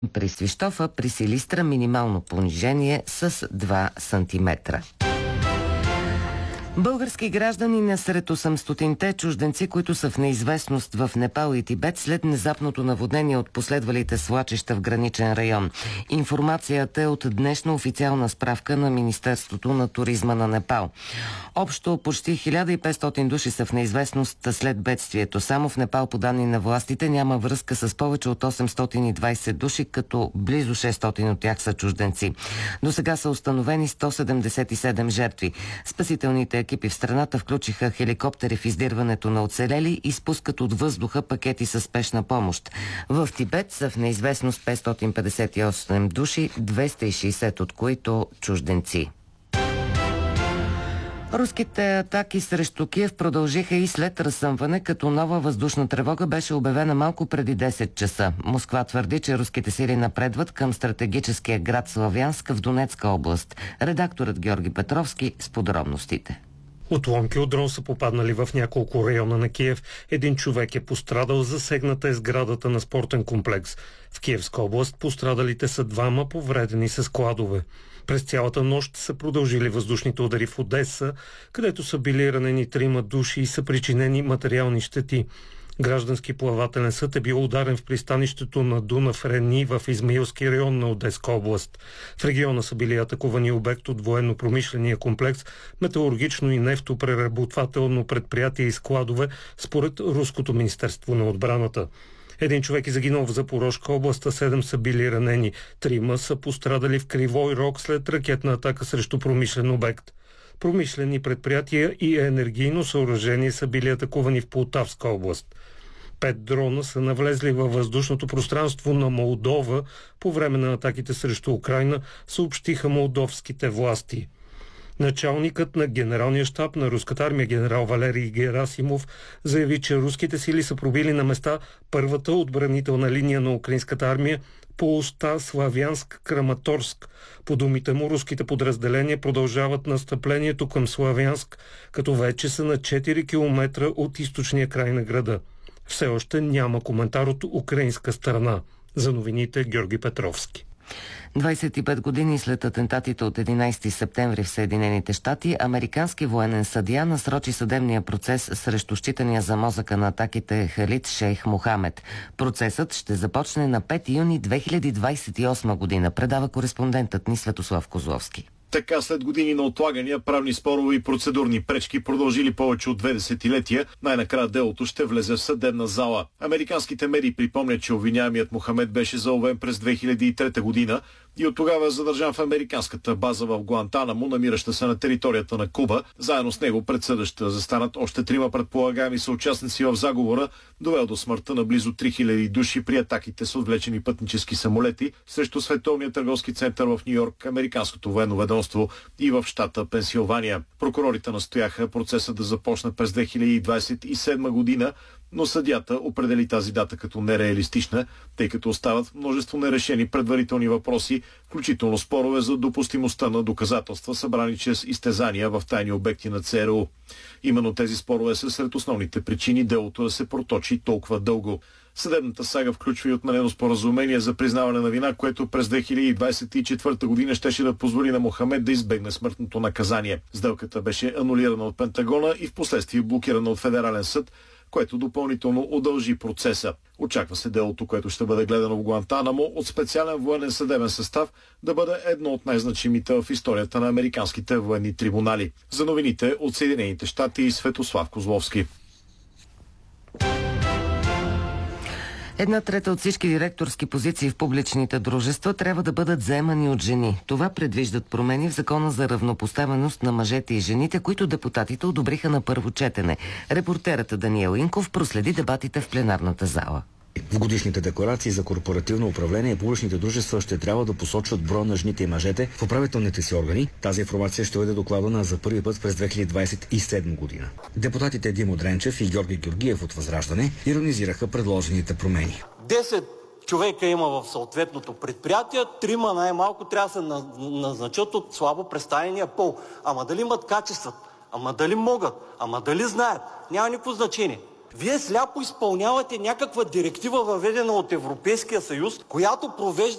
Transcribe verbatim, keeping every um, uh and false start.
При Свищов, а при Силистра минимално понижение с два сантиметра. Български граждани на сред осемстотинте чужденци, които са в неизвестност в Непал и Тибет след внезапното наводнение от последвалите свлачища в граничен район. Информацията е от днешна официална справка на Министерството на туризма на Непал. Общо почти хиляда и петстотин души са в неизвестност след бедствието. Само в Непал, по данни на властите, няма връзка с повече от осемстотин и двадесет души, като близо шестстотин от тях са чужденци. До сега са установени сто седемдесет и седем жертви. Спасителните екипи в страната включиха хеликоптери в издирването на оцелели и спускат от въздуха пакети със спешна помощ. В Тибет са в неизвестност петстотин петдесет и осем души, двеста и шестдесет от които чужденци. Руските атаки срещу Киев продължиха и след разсъмване, като нова въздушна тревога беше обявена малко преди десет часа. Москва твърди, че руските сили напредват към стратегическия град Славянск в Донецка област. Редакторът Георги Петровски с подробностите. Отломки от дрон са попаднали в няколко района на Киев. Един човек е пострадал, засегната е сградата на спортен комплекс. В Киевска област пострадалите са двама, повредени с складове. През цялата нощ са продължили въздушните удари в Одеса, където са били ранени трима души и са причинени материални щети. Граждански плавателен съд е бил ударен в пристанището на Дунав Рени в Измаилски район на Одеска област. В региона са били атакувани обект от военно-промишления комплекс, металургично и нефтопреработвателно предприятие и складове, според Руското министерство на отбраната. Един човек е загинал в Запорожка област, а седем са били ранени. Трима са пострадали в Кривой Рог след ракетна атака срещу промишлен обект. Промишлени предприятия и енергийно съоръжение са били атакувани в Полтавска област. Пет дрона са навлезли във въздушното пространство на Молдова по време на атаките срещу Украйна, съобщиха молдовските власти. Началникът на генералния щаб на руската армия генерал Валерий Герасимов заяви, че руските сили са пробили на места първата отбранителна линия на украинската армия по оста Славянск-Краматорск. По думите му, руските подразделения продължават настъплението към Славянск, като вече са на четири километра от източния край на града. Все още няма коментар от украинска страна. За новините Георги Петровски. двадесет и пет години след атентатите от единадесети септември в Съединените щати, американски военен съдия насрочи съдебния процес срещу считания за мозъка на атаките Халид Шейх Мохамед. Процесът ще започне на пети юни две хиляди двадесет и осма година, предава кореспондентът ни Светослав Козловски. Така, след години на отлагания, правни спорове и процедурни пречки, продължили повече от две десетилетия, най-накрая делото ще влезе в съдебна зала. Американските медии припомнят, че обвиняемият Мохамед беше заловен през две хиляди и трета година и от тогава е задържан в американската база в Гуантанамо, намираща се на територията на Куба. Заедно с него пред съда ще застанат още трима предполагаеми съучастници в заговора, довел до смъртта на близо три хиляди души при атаките с отвлечени пътнически самолети срещу Световния търговски център в Нью-Йорк, американското военно ведомство и в щата Пенсилвания. Прокурорите настояха процесът да започне през две хиляди двадесет и седма година, но съдията определи тази дата като нереалистична, тъй като остават множество нерешени предварителни въпроси, включително спорове за допустимостта на доказателства, събрани чрез изтезания в тайни обекти на ЦРУ. Именно тези спорове са сред основните причини делото да се проточи толкова дълго. Съдебната сага включва и отменено споразумение за признаване на вина, което през две хиляди двадесет и четвърта година щеше да позволи на Мохамед да избегне смъртното наказание. Сделката беше анулирана от Пентагона и впоследствие блокирана от Федерален съд, което допълнително удължи процеса. Очаква се делото, което ще бъде гледано в Гуантанамо от специален военен съдебен състав, да бъде едно от най-значимите в историята на американските военни трибунали. За новините от Съединените щати и Светослав Козловски. Една трета от всички директорски позиции в публичните дружества трябва да бъдат заемани от жени. Това предвиждат промени в Закона за равнопоставеност на мъжете и жените, които депутатите одобриха на първо четене. Репортерът Даниел Инков проследи дебатите в пленарната зала. В годишните декларации за корпоративно управление публичните дружества ще трябва да посочват броя на жените и мъжете в управителните си органи. Тази информация ще бъде докладвана за първи път през две хиляди двадесет и седма година. Депутатите Димо Дренчев и Георги Георгиев от Възраждане иронизираха предложените промени. десет човека има в съответното предприятие, трима най-малко трябва да се назначат от слабо представения пол. Ама дали имат качествата? Ама дали могат? Ама дали знаят? Няма никакво значение. Вие сляпо изпълнявате някаква директива, въведена от Европейския съюз, която провежда